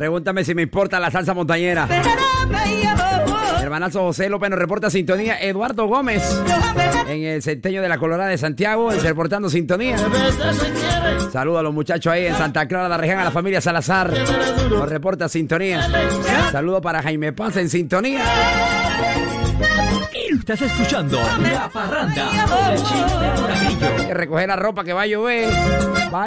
Pregúntame si me importa la salsa montañera. Mi hermanazo José López nos reporta sintonía. Eduardo Gómez en el Centeño de la Colorada de Santiago, reportando sintonía. Saludos a los muchachos ahí en Santa Clara de la Región, a la familia Salazar. Nos reporta sintonía. Saludos para Jaime Paz en sintonía. Estás escuchando La Parranda. Hay que recoger la ropa que va a llover.